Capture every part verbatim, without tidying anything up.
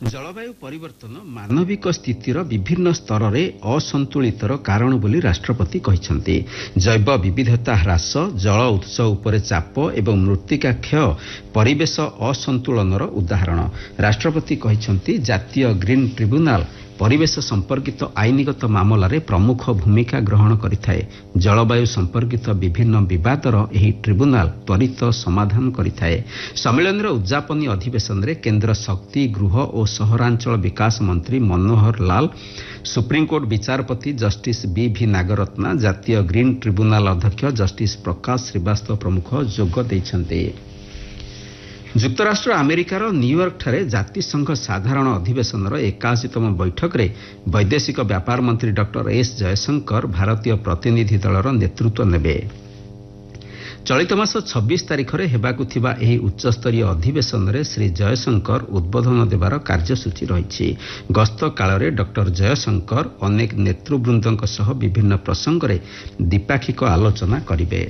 ଜଳବାୟୁ ପରିବର୍ତ୍ତନ ମାନବିକ ସ୍ଥିତିର ବିଭିନ୍ନ ସ୍ତରରେ ଅସନ୍ତୁଳିତର କାରଣ ବୋଲି ରାଷ୍ଟ୍ରପତି କହିଛନ୍ତି। ଜୈବ ବିବିଧତା ହ୍ରାସ, ଜଳ ଉତ୍ସ ଉପରେ ଚାପ ଏବଂ ମୃତ୍ତିକା କ୍ଷୟ ପରିବେଶ ଅସନ୍ତୁଳନର ଉଦାହରଣ। ରାଷ୍ଟ୍ରପତି କହିଛନ୍ତି ଜାତୀୟ ଗ୍ରୀନ୍ ଟ୍ରିବ୍ୟୁନାଲ ପରିବେଶ ସମ୍ପର୍କିତ ଆଇନଗତ ମାମଲାରେ ପ୍ରମୁଖ ଭୂମିକା ଗ୍ରହଣ କରିଥାଏ। ଜଳବାୟୁ ସମ୍ପର୍କିତ ବିଭିନ୍ନ ବିବାଦର ଏହି ଟ୍ରିବ୍ୟୁନାଲ ତ୍ୱରିତ ସମାଧାନ କରିଥାଏ। ସମ୍ମିଳନୀର ଉଦ୍ଯାପନୀ ଅଧିବେଶନରେ କେନ୍ଦ୍ର ଶକ୍ତି, ଗୃହ ଓ ସହରାଞ୍ଚଳ ବିକାଶ ମନ୍ତ୍ରୀ ମନୋହର ଲାଲ, ସୁପ୍ରିମକୋର୍ଟ ବିଚାରପତି ଜଷ୍ଟିସ ବି ଭି ନାଗରତ୍ନା, ଜାତୀୟ ଗ୍ରୀନ୍ ଟ୍ରିବ୍ୟୁନାଲ ଅଧ୍ୟକ୍ଷ ଜଷ୍ଟିସ ପ୍ରକାଶ ଶ୍ରୀବାସ୍ତବ ପ୍ରମୁଖ ଯୋଗ ଦେଇଛନ୍ତି। ଯୁକ୍ତରାଷ୍ଟ୍ର ଆମେରିକାର ନ୍ୟୁୟର୍କଠାରେ ଜାତିସଂଘ ସାଧାରଣ ଅଧିବେଶନର ଏକାଅଶୀତମ ବୈଠକରେ ବୈଦେଶିକ ବ୍ୟାପାର ମନ୍ତ୍ରୀ ଡକ୍ଟର ଏସ୍ ଜୟଶଙ୍କର ଭାରତୀୟ ପ୍ରତିନିଧି ଦଳର ନେତୃତ୍ୱ ନେବେ। ଚଳିତ ମାସ ଛବିଶ ତାରିଖରେ ହେବାକୁ ଥିବା ଏହି ଉଚ୍ଚସ୍ତରୀୟ ଅଧିବେଶନରେ ଶ୍ରୀ ଜୟଶଙ୍କର ଉଦ୍ବୋଧନ ଦେବାର କାର୍ଯ୍ୟସୂଚୀ ରହିଛି। ଗସ୍ତ କାଳରେ ଡକ୍ଟର ଜୟଶଙ୍କର ଅନେକ ନେତୃବୃନ୍ଦଙ୍କ ସହ ବିଭିନ୍ନ ପ୍ରସଙ୍ଗରେ ଦ୍ୱିପାକ୍ଷିକ ଆଲୋଚନା କରିବେ।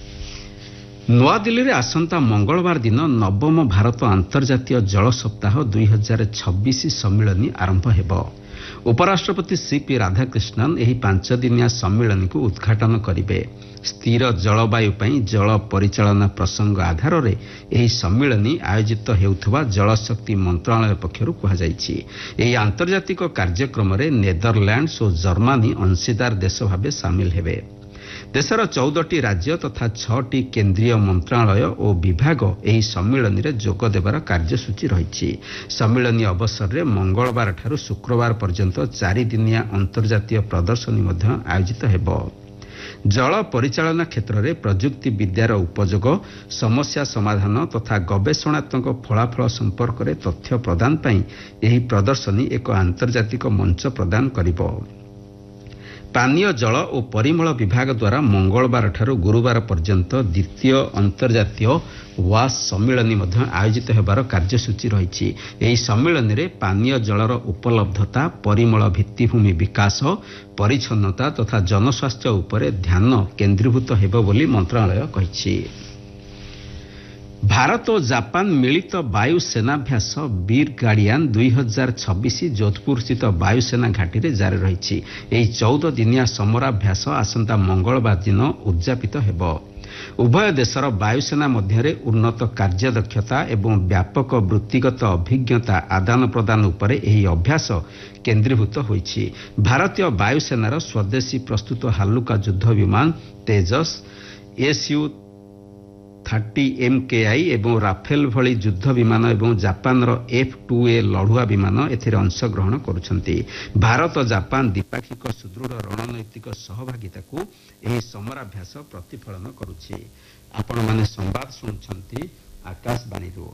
ନୂଆଦିଲ୍ଲୀରେ ଆସନ୍ତା ମଙ୍ଗଳବାର ଦିନ ନବମ ଭାରତ ଆନ୍ତର୍ଜାତୀୟ ଜଳ ସପ୍ତାହ ଦୁଇ ହଜାର ଛବିଶ ସମ୍ମିଳନୀ ଆରମ୍ଭ ହେବ। ଉପରାଷ୍ଟ୍ରପତି ସିପି ରାଧାକ୍ରିଷ୍ଣନ ଏହି ପାଞ୍ଚଦିନିଆ ସମ୍ମିଳନୀକୁ ଉଦ୍ଘାଟନ କରିବେ। ସ୍ଥିର ଜଳବାୟୁ ପାଇଁ ଜଳ ପରିଚାଳନା ପ୍ରସଙ୍ଗ ଆଧାରରେ ଏହି ସମ୍ମିଳନୀ ଆୟୋଜିତ ହେଉଥିବା ଜଳଶକ୍ତି ମନ୍ତ୍ରଣାଳୟ ପକ୍ଷରୁ କୁହାଯାଇଛି। ଏହି ଆନ୍ତର୍ଜାତିକ କାର୍ଯ୍ୟକ୍ରମରେ ନେଦରଲ୍ୟାଣ୍ଡସ ଓ ଜର୍ମାନୀ ଅଂଶୀଦାର ଦେଶ ଭାବେ ସାମିଲ ହେବେ। ଦେଶର ଚଉଦଟି ରାଜ୍ୟ ତଥା ଛଅଟି କେନ୍ଦ୍ରୀୟ ମନ୍ତ୍ରଣାଳୟ ଓ ବିଭାଗ ଏହି ସମ୍ମିଳନୀରେ ଯୋଗ ଦେବାର କାର୍ଯ୍ୟସୂଚୀ ରହିଛି। ସମ୍ମିଳନୀ ଅବସରରେ ମଙ୍ଗଳବାରଠାରୁ ଶୁକ୍ରବାର ପର୍ଯ୍ୟନ୍ତ ଚାରିଦିନିଆ ଅନ୍ତର୍ଜାତୀୟ ପ୍ରଦର୍ଶନୀ ମଧ୍ୟ ଆୟୋଜିତ ହେବ। ଜଳ ପରିଚାଳନା କ୍ଷେତ୍ରରେ ପ୍ରଯୁକ୍ତି ବିଦ୍ୟାର ଉପଯୋଗ, ସମସ୍ୟା ସମାଧାନ ତଥା ଗବେଷଣାତ୍ମକ ଫଳାଫଳ ସମ୍ପର୍କରେ ତଥ୍ୟ ପ୍ରଦାନ ପାଇଁ ଏହି ପ୍ରଦର୍ଶନୀ ଏକ ଆନ୍ତର୍ଜାତିକ ମଞ୍ଚ ପ୍ରଦାନ କରିବ। ପାନୀୟ ଜଳ ଓ ପରିମଳ ବିଭାଗ ଦ୍ୱାରା ମଙ୍ଗଳବାରଠାରୁ ଗୁରୁବାର ପର୍ଯ୍ୟନ୍ତ ଦ୍ୱିତୀୟ ଅନ୍ତର୍ଜାତୀୟ ୱାସ୍ ସମ୍ମିଳନୀ ମଧ୍ୟ ଆୟୋଜିତ ହେବାର କାର୍ଯ୍ୟସୂଚୀ ରହିଛି। ଏହି ସମ୍ମିଳନୀରେ ପାନୀୟ ଜଳର ଉପଲବ୍ଧତା, ପରିମଳ ଭିତ୍ତିଭୂମି ବିକାଶ, ପରିଚ୍ଛନ୍ନତା ତଥା ଜନସ୍ୱାସ୍ଥ୍ୟ ଉପରେ ଧ୍ୟାନ କେନ୍ଦ୍ରୀଭୂତ ହେବ ବୋଲି ମନ୍ତ୍ରଣାଳୟ କହିଛି। ଭାରତ ଓ ଜାପାନ ମିଳିତ ବାୟୁ ସେନାଭ୍ୟାସ ବୀର ଗାର୍ଡିଆନ ଦୁଇ ହଜାର ଛବିଶ ଯୋଧପୁରସ୍ଥିତ ବାୟୁସେନା ଘାଟିରେ ଜାରି ରହିଛି। ଏହି ଚଉଦ ଦିନିଆ ସମରାଭ୍ୟାସ ଆସନ୍ତା ମଙ୍ଗଳବାର ଦିନ ଉଦ୍ଯାପିତ ହେବ। ଉଭୟ ଦେଶର ବାୟୁସେନା ମଧ୍ୟରେ ଉନ୍ନତ କାର୍ଯ୍ୟଦକ୍ଷତା ଏବଂ ବ୍ୟାପକ ବୃତ୍ତିଗତ ଅଭିଜ୍ଞତା ଆଦାନ ପ୍ରଦାନ ଉପରେ ଏହି ଅଭ୍ୟାସ କେନ୍ଦ୍ରୀଭୂତ ହୋଇଛି। ଭାରତୀୟ ବାୟୁସେନାର ସ୍ୱଦେଶୀ ପ୍ରସ୍ତୁତ ହାଲୁକା ଯୁଦ୍ଧ ବିମାନ Tejas, ଏସ୍ୟୁ thirty M K I ଏବଂ ରାଫେଲ ଭଳି ଯୁଦ୍ଧ ବିମାନ ଏବଂ ଜାପାନର ଏଫ୍ ଟୁ ଏ ଲଢୁଆ ବିମାନ ଏଥିରେ ଅଂଶଗ୍ରହଣ କରୁଛନ୍ତି। ଭାରତ ଜାପାନ ଦ୍ୱିପାକ୍ଷିକ ସୁଦୃଢ଼ ରଣନୈତିକ ସହଭାଗିତାକୁ ଏହି ସମରାଭ୍ୟାସ ପ୍ରତିଫଳନ କରୁଛି। ଆପଣମାନେ ସମ୍ବାଦ ଶୁଣୁଛନ୍ତି ଆକାଶବାଣୀରୁ।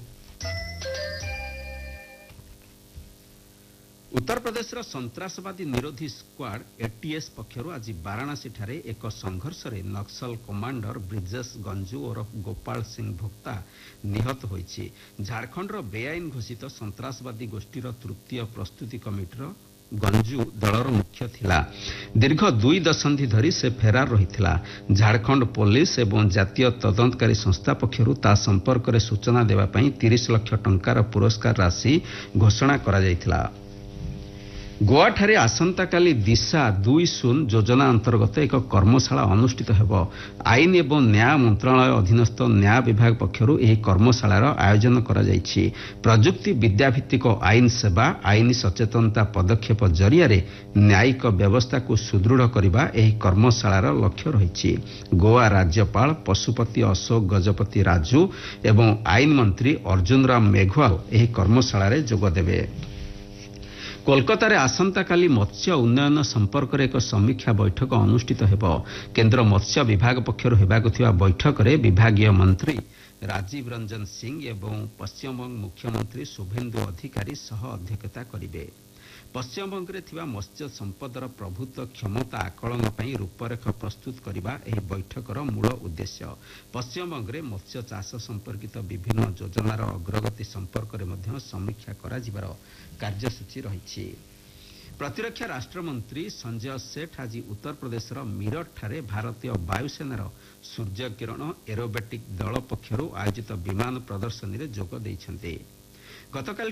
ଉତ୍ତରପ୍ରଦେଶର ସନ୍ତାସବାଦୀ ନିରୋଧୀ ସ୍କ୍ୱାଡ୍ ଏଟିଏସ୍ ପକ୍ଷରୁ ଆଜି ବାରାଣାସୀଠାରେ ଏକ ସଂଘର୍ଷରେ ନକ୍ସଲ କମାଣ୍ଡର ବ୍ରିଜେଶ ଗଞ୍ଜୁ ଓରଫ ଗୋପାଳ ସିଂ ଭୋକ୍ତା ନିହତ ହୋଇଛି। ଝାଡ଼ଖଣ୍ଡର ବେଆଇନ ଘୋଷିତ ସନ୍ତାସବାଦୀ ଗୋଷ୍ଠୀର ତୃତୀୟ ପ୍ରସ୍ତୁତି କମିଟିର ଗଞ୍ଜୁ ଦଳର ମୁଖ୍ୟ ଥିଲା। ଦୀର୍ଘ ଦୁଇ ଦଶନ୍ଧି ଧରି ସେ ଫେରାର ରହିଥିଲା। ଝାଡ଼ଖଣ୍ଡ ପୋଲିସ ଏବଂ ଜାତୀୟ ତଦନ୍ତକାରୀ ସଂସ୍ଥା ପକ୍ଷରୁ ତା ସମ୍ପର୍କରେ ସୂଚନା ଦେବା ପାଇଁ ତିରିଶ ଲକ୍ଷ ଟଙ୍କାର ପୁରସ୍କାର ରାଶି ଘୋଷଣା କରାଯାଇଥିଲା। ଗୋଆଠାରେ ଆସନ୍ତାକାଲି ଦିଶା ଦୁଇ ଶୂନ ଯୋଜନା ଅନ୍ତର୍ଗତ ଏକ କର୍ମଶାଳା ଅନୁଷ୍ଠିତ ହେବ। ଆଇନ ଏବଂ ନ୍ୟାୟ ମନ୍ତ୍ରଣାଳୟ ଅଧୀନସ୍ଥ ନ୍ୟାୟ ବିଭାଗ ପକ୍ଷରୁ ଏହି କର୍ମଶାଳାର ଆୟୋଜନ କରାଯାଇଛି। ପ୍ରଯୁକ୍ତି ବିଦ୍ୟାଭିତ୍ତିକ ଆଇନ ସେବା, ଆଇନ ସଚେତନତା ପଦକ୍ଷେପ ଜରିଆରେ ନ୍ୟାୟିକ ବ୍ୟବସ୍ଥାକୁ ସୁଦୃଢ଼ କରିବା ଏହି କର୍ମଶାଳାର ଲକ୍ଷ୍ୟ ରହିଛି। ଗୋଆ ରାଜ୍ୟପାଳ ପଶୁପତି ଅଶୋକ ଗଜପତି ରାଜୁ ଏବଂ ଆଇନ ମନ୍ତ୍ରୀ ଅର୍ଜୁନ ରାମ ମେଘୱାଲ ଏହି କର୍ମଶାଳାରେ ଯୋଗଦେବେ। କୋଲକାତାରେ ଆସନ୍ତାକାଲି ମତ୍ସ୍ୟ ଉନ୍ନୟନ ସମ୍ପର୍କରେ ଏକ ସମୀକ୍ଷା ବୈଠକ ଅନୁଷ୍ଠିତ ହେବ। କେନ୍ଦ୍ର ମତ୍ସ୍ୟ ବିଭାଗ ପକ୍ଷରୁ ହେବାକୁ ଥିବା ବୈଠକରେ ବିଭାଗୀୟ ମନ୍ତ୍ରୀ ରାଜୀବ ରଞ୍ଜନ ସିଂ ଏବଂ ପଶ୍ଚିମବଙ୍ଗ ମୁଖ୍ୟମନ୍ତ୍ରୀ ଶୁଭେନ୍ଦୁ ଅଧିକାରୀ ସହ ଅଧ୍ୟକ୍ଷତା କରିବେ। ପଶ୍ଚିମବଙ୍ଗରେ ଥିବା ମତ୍ସ୍ୟ ସମ୍ପଦର ପ୍ରଭୂତ କ୍ଷମତା ଆକଳନ ପାଇଁ ରୂପରେଖ ପ୍ରସ୍ତୁତ କରିବା ଏହି ବୈଠକର ମୂଳ ଉଦ୍ଦେଶ୍ୟ। ପଶ୍ଚିମବଙ୍ଗରେ ମତ୍ସ୍ୟ ଚାଷ ସମ୍ପର୍କିତ ବିଭିନ୍ନ ଯୋଜନାର ଅଗ୍ରଗତି ସମ୍ପର୍କରେ ମଧ୍ୟ ସମୀକ୍ଷା କରାଯିବାର କାର୍ଯ୍ୟସୂଚୀ ରହିଛି। ପ୍ରତିରକ୍ଷା ରାଷ୍ଟ୍ରମନ୍ତ୍ରୀ ସଞ୍ଜୟ ସେଠ ଆଜି ଉତ୍ତରପ୍ରଦେଶର ମିରଟଠାରେ ଭାରତୀୟ ବାୟୁସେନାର ସୂର୍ଯ୍ୟକିରଣ ଏରୋବେଟିକ୍ ଦଳ ପକ୍ଷରୁ ଆୟୋଜିତ ବିମାନ ପ୍ରଦର୍ଶନୀରେ ଯୋଗ ଦେଇଛନ୍ତି। ଗତକାଲି